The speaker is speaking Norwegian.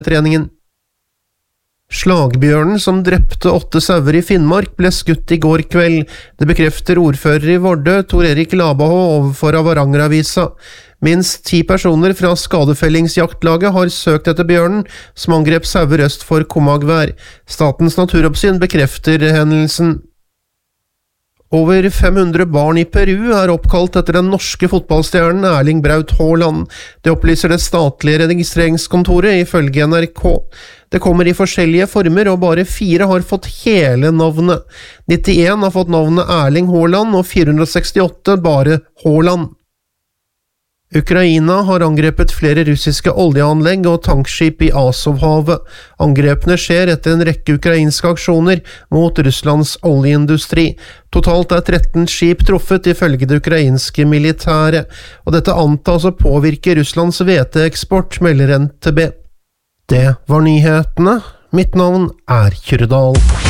treningen. Slagbjørnen som drepte 8 sauer i Finnmark ble skutt i går kveld. Det bekrefter ordfører i Vardø, Tor Erik Labahå, overfor Avarangeravisa. Minst 10 personer fra skadefellingsjaktlaget har søkt etter bjørnen, som angrep sauer øst for Komagvær. Statens naturoppsyn bekrefter hendelsen. Over 500 barn i Peru er oppkalt etter den norske fotballstjernen Erling Braut Haaland. Det opplyser det statlige registreringskontoret ifølge NRK. Det kommer i forskjellige former, og bare 4 har fått hele navnet. 91 har fått navnet Erling Haaland, og 468 bare Haaland. Ukraina har angrepet flere russiske oljeanlegg og tankskip i Azovhavet. Angrepene skjer etter en rekke ukrainske aksjoner mot Russlands oljeindustri. Totalt er 13 skip truffet ifølge det ukrainske militæret, og dette antas å påvirke Russlands hveteeksport, melder NTB. Det var nyhetene. Mitt navn er Kyrdal.